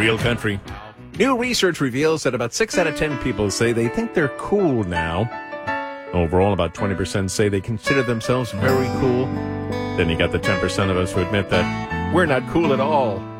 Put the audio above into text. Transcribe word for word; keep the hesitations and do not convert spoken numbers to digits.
Real country. New research reveals that about six out of ten people say they think they're cool now. Overall, about twenty percent say they consider themselves very cool. Then you got the ten percent of us who admit that we're not cool at all.